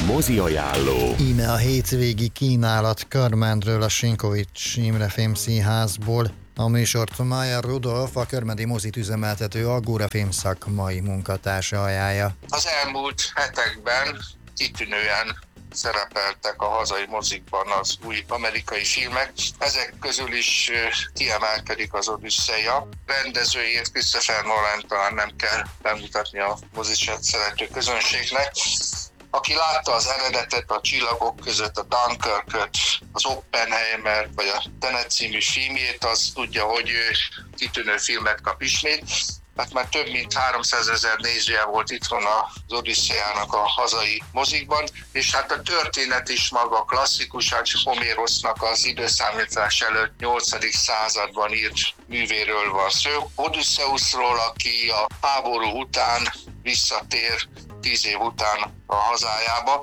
Mozi ajánló. Íme a hétvégi kínálat Körmendről, a Sinkovics Imre Filmszínházból. A műsort Mayer Rudolf, a körmendi mozit üzemeltető Agora Film szakmai munkatársa ajánlja. Az elmúlt hetekben kitűnően szerepeltek a hazai mozikban az új amerikai filmek. Ezek közül is kiemelkedik az Odüsszeia. Rendezőjét, Christopher Nolan talán nem kell bemutatni a mozisát szerető közönségnek. Aki látta az eredetet, a Csillagok között, a Dunkirköt, az Oppenheimer vagy a Tenet című filmjét, az tudja, hogy kitűnő filmet kap ismét. Hát már több mint 300 000 nézője volt itthon az Odüsszeiának a hazai mozikban, és hát a történet is maga klasszikus, hát Homérosznak az időszámítás előtt 8. században írt művéről van szó. Odüsszeuszról, aki a háború után visszatér 10 év után a hazájába.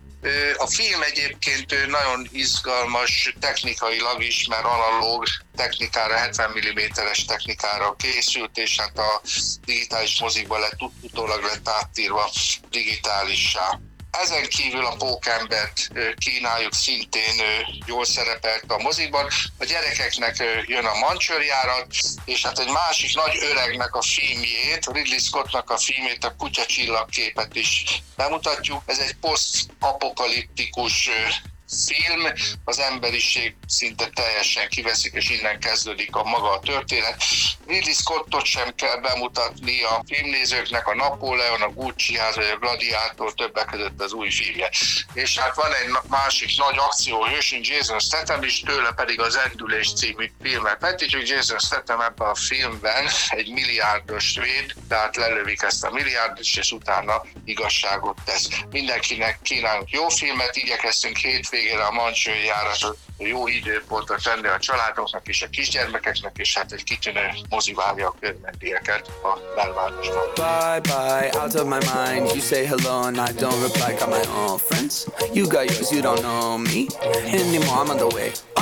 A film egyébként nagyon izgalmas technikailag is, mert analóg technikára, 70 mm-es technikára készült, és hát a digitális mozikba utólag lett áttírva digitálissá. Ezen kívül a Pókembert kínáljuk, szintén jól szerepelt a mozikban. A gyerekeknek jön a Mancsőrjárat, és hát egy másik nagy öregnek a filmjét, Ridley Scottnak a filmjét, a Kutyacsillagképet is bemutatjuk. Ez egy posztapokaliptikus film, az emberiség szinte teljesen kiveszik, és innen kezdődik a maga a történet. Ridley Scottot sem kell bemutatni a filmnézőknek, a Napóleon, a Gucci ház vagy a Gladiátor többek között az új filmje. És hát van egy másik nagy akcióhősünk, Jason Statham is, tőle pedig az Endülés című filmet vetítjük. Jason Statham ebben a filmben egy milliárdos véd, tehát lelövik ezt a milliárdos, és utána igazságot tesz. Mindenkinek kínálunk jó filmet, igyekeztünk hétvégére a Mancsőrjáratot jó időpontra tenni a családoknak és a kisgyermekeknek, és hát egy kitűnő mozi várja a körmendieket a belvárosban. Bye bye, out of my mind. You say hello and I don't reply. Got my own friends. You got yours, you don't know me anymore. I'm on the way.